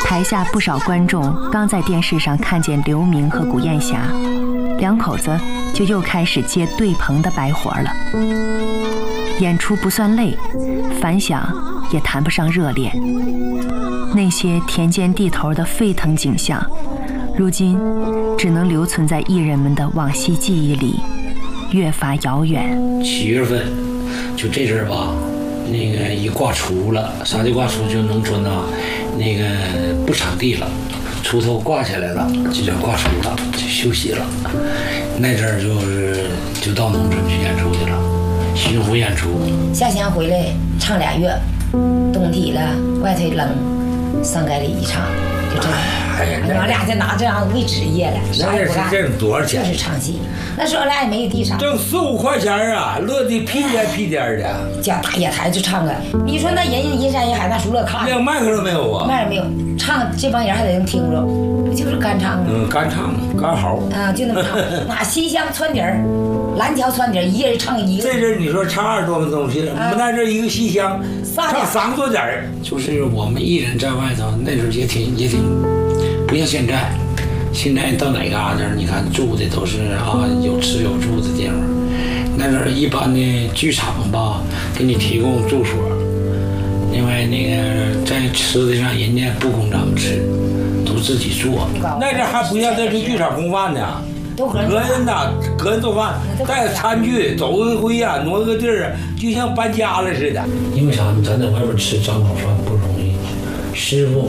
台下不少观众刚在电视上看见刘明和古艳霞，两口子就又开始接对棚的白活了。演出不算累，反响也谈不上热烈。那些田间地头的沸腾景象，如今只能留存在艺人们的往昔记忆里，越发遥远。 7月份，就这阵儿吧，那个一挂出了，啥叫挂出？就农村呐，那个不场地了，锄头挂下来了，就叫挂出了，就休息了。那阵儿就到农村去演出去了，巡回演出。 下乡回来唱2月，冬天了，外头冷，上街里一唱，就这样。俺俩就拿这样为职业了，啥也不干。 这多少钱？ 就是唱戏。那时候俺俩也没有地上， 挣4、5块钱啊，乐得屁颠的。 叫大野台就唱个，你说那人阴山人海那时候乐看。 连麦克都没有啊？ 麦克没有，唱这帮人还得能听着，不就是干唱吗？ 干唱干嚎。 啊，就那么唱。拿西厢穿底儿，蓝桥穿底儿，一人唱一个。 这阵你说唱20多个东西，我们那这一个西厢唱3个多点儿。 就是我们艺人在外头那时候也挺。不像现在，现在到哪嘎达，你看住的都是有吃有住的地方。那时候一般的剧场吧，给你提供住所，另外那个在吃的上，人家不供咱们吃，都自己做。 那阵还不像这是剧场供饭呢，个人做饭，带餐具，走一回呀，挪个地儿，就像搬家了似的。 因为啥呢？咱在外边吃张口饭不容易，师傅